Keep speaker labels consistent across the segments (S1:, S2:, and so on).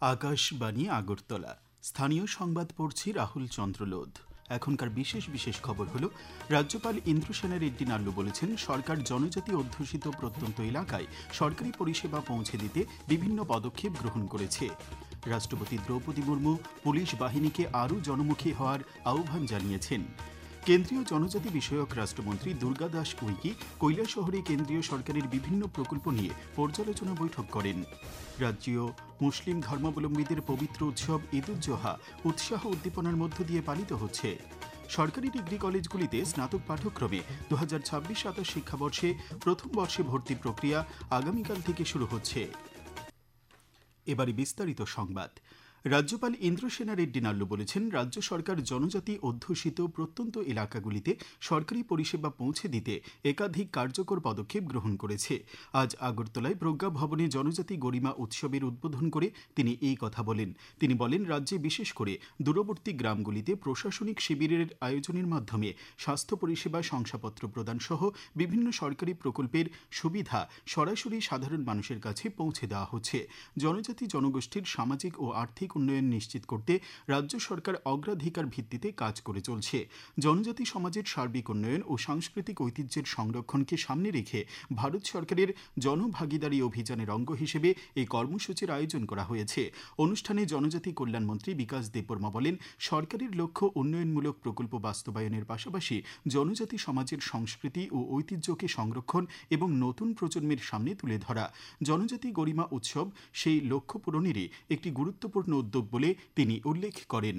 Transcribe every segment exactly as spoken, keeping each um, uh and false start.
S1: আকাশবাণী আগরতলা। স্থানীয় সংবাদ পড়ছি রাহুল চন্দ্রলোধ। এখনকার বিশেষ বিশেষ খবর হলো, রাজ্যপাল ইন্দ্রসেনা রেড্ডি নাল্লু বলেছেন, সরকার জনজাতি অধ্যুষিত প্রত্যন্ত এলাকায় সরকারি পরিষেবা পৌঁছে দিতে বিভিন্ন পদক্ষেপ গ্রহণ করেছে। রাষ্ট্রপতি দ্রৌপদী মুর্মু পুলিশ বাহিনীকে আরও জনমুখী হওয়ার আহ্বান জানিয়েছেন। কেন্দ্রীয় জনজাতি বিষয়ক রাষ্ট্রমন্ত্রী দুর্গা দাস উইকি কৈলাসহরে কেন্দ্রীয় সরকারের বিভিন্ন প্রকল্প নিয়ে পর্যালোচনা বৈঠক করেন। রাজ্যীয় মুসলিম ধর্মাবলম্বীদের পবিত্র উৎসব ঈদ উজ জোহা উৎসাহ উদ্দীপনার মধ্য দিয়ে পালিত হচ্ছে। সরকারি ডিগ্রি কলেজগুলিতে স্নাতক পাঠ্যক্রমে দু হাজার ছাব্বিশ সাতাশ শিক্ষাবর্ষে প্রথম বর্ষে ভর্তি প্রক্রিয়া আগামীকাল থেকে শুরু হচ্ছে। এবারে বিস্তারিত সংবাদ। রাজ্যপাল ইন্দ্রসেনা রেড্ডি নাল্লু বলেছেন, রাজ্য সরকার জনজাতি অধ্যুষিত প্রত্যন্ত এলাকাগুলিতে সরকারি পরিষেবা পৌঁছে দিতে একাধিক কার্যকর পদক্ষেপ গ্রহণ করেছে। আজ আগরতলায় প্রজ্ঞা ভবনে জনজাতি গরিমা উৎসবের উদ্বোধন করে তিনি এই কথা বলেন। তিনি বলেন, রাজ্যে বিশেষ করে দূরবর্তী গ্রামগুলিতে প্রশাসনিক শিবিরের আয়োজনের মাধ্যমে স্বাস্থ্য পরিষেবা, শংসাপত্র প্রদান সহ বিভিন্ন সরকারি প্রকল্পের সুবিধা সরাসরি সাধারণ মানুষের কাছে পৌঁছে দেওয়া হচ্ছে। জনজাতি জনগোষ্ঠীর সামাজিক ও আর্থিক উন্নয়ন নিশ্চিত করতে রাজ্য সরকার অগ্রাধিকার ভিত্তিতে কাজ করে চলছে। জনজাতি সমাজের সার্বিক উন্নয়ন ও সাংস্কৃতিক ঐতিহ্যের সংরক্ষণকে সামনে রেখে ভারত সরকারের জনভাগিদারি অভিযানের অঙ্গ হিসেবে এই কর্মসূচির আয়োজন করা হয়েছে। অনুষ্ঠানে জনজাতি কল্যাণমন্ত্রী বিকাশ দেববর্মা বলেন, সরকারের লক্ষ্য উন্নয়নমূলক প্রকল্প বাস্তবায়নের পাশাপাশি জনজাতি সমাজের সংস্কৃতি ও ঐতিহ্যকে সংরক্ষণ এবং নতুন প্রজন্মের সামনে তুলে ধরা। জনজাতি গরিমা উৎসব সেই লক্ষ্য পূরণেরই একটি গুরুত্বপূর্ণ উদ্যোগ বলে তিনি উল্লেখ করেন।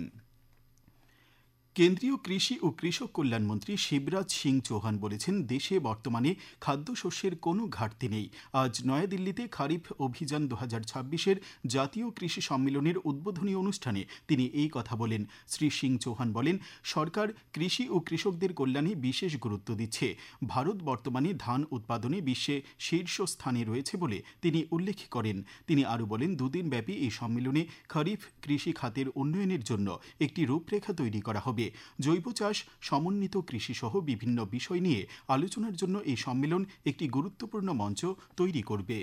S1: কেন্দ্রীয় কৃষি ও কৃষক কল্যাণমন্ত্রী শিবরাজ সিং চৌহান বলেছেন, দেশে বর্তমানে খাদ্যশস্যের কোনো ঘাটতি নেই। আজ নয়াদিল্লিতে খারিফ অভিযান দু হাজার ছাব্বিশের জাতীয় কৃষি সম্মেলনের উদ্বোধনী অনুষ্ঠানে তিনি এই কথা বলেন। শ্রী সিং চৌহান বলেন, সরকার কৃষি ও কৃষকদের কল্যাণে বিশেষ গুরুত্ব দিচ্ছে। ভারত বর্তমানে ধান উৎপাদনে বিশ্বে শীর্ষ স্থানে রয়েছে বলে তিনি উল্লেখ করেন। তিনি আরও বলেন, দুদিন ব্যাপী এই সম্মেলনে খারিফ কৃষি খাতের উন্নয়নের জন্য একটি রূপরেখা তৈরি করা হবে। জৈব চাষ, সমন্বিত কৃষি সহ বিভিন্ন বিষয় নিয়ে আলোচনার জন্য এই সম্মেলন একটি গুরুত্বপূর্ণ মঞ্চ তৈরি করবে।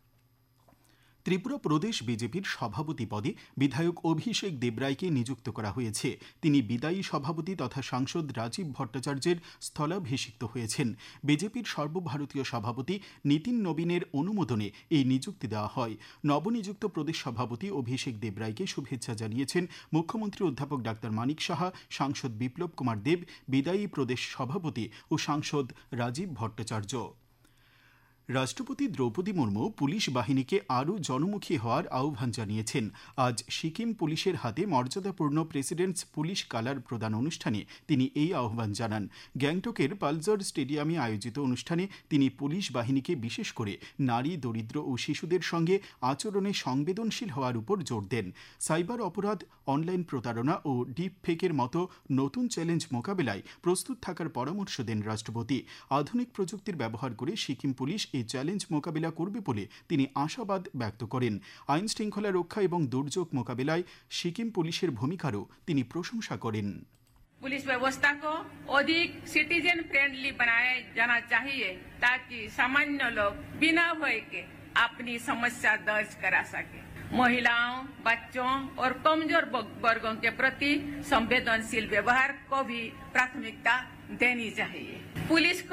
S1: ত্রিপুরা প্রদেশ বিজেপির সভাপতি পদে বিধায়ক অভিষেক দেবরায়কে নিযুক্ত করা হয়েছে। তিনি বিদায়ী সভাপতি তথা সাংসদ রাজীব ভট্টাচার্যের স্থলাভিষিক্ত হয়েছেন। বিজেপির সর্বভারতীয় সভাপতি নীতিন নবীনের অনুমোদনে এই নিযুক্তি দেওয়া হয়। নবনিযুক্ত প্রদেশ সভাপতি অভিষেক দেবরায়কে শুভেচ্ছা জানিয়েছেন মুখ্যমন্ত্রী অধ্যাপক ডাক্তার মানিক সাহা, সাংসদ বিপ্লব কুমার দেব, বিদায়ী প্রদেশ সভাপতি ও সাংসদ রাজীব ভট্টাচার্য। রাষ্ট্রপতি দ্রৌপদী মুর্মু পুলিশ বাহিনীকে আরও জনমুখী হওয়ার আহ্বান জানিয়েছেন। আজ সিকিম পুলিশের হাতে মর্যাদাপূর্ণ প্রেসিডেন্টস পুলিশ কালার প্রদান অনুষ্ঠানে তিনি এই আহ্বান জানান। গ্যাংটকের পালজার স্টেডিয়ামে আয়োজিত অনুষ্ঠানে তিনি পুলিশ বাহিনীকে বিশেষ করে নারী, দরিদ্র ও শিশুদের সঙ্গে আচরণে সংবেদনশীল হওয়ার উপর জোর দেন। সাইবার অপরাধ, অনলাইন প্রতারণা ও ডিপ ফেকের মতো নতুন চ্যালেঞ্জ মোকাবেলায় প্রস্তুত থাকার পরামর্শ দেন রাষ্ট্রপতি। আধুনিক প্রযুক্তির ব্যবহার করে সিকিম পুলিশ এই চ্যালেঞ্জ মোকাবিলা করবে বলে তিনি আশাবাদ ব্যক্ত করেন। আইন শৃঙ্খলা রক্ষা এবং দুর্যোগ মোকাবিলায় সিকিম পুলিশের ভূমিকারও তিনি প্রশংসা করেন।
S2: पुलिस व्यवस्था को अधिक सिटीजन फ्रेंडली बनाया जाना चाहिए ताकि सामान्य लोग बिना भय के अपनी समस्या दर्ज करा सके। महिलाओं, बच्चों और कमजोर वर्गों के प्रति संवेदनशील व्यवहार को भी प्राथमिकता देनी चाहिए। पुलिस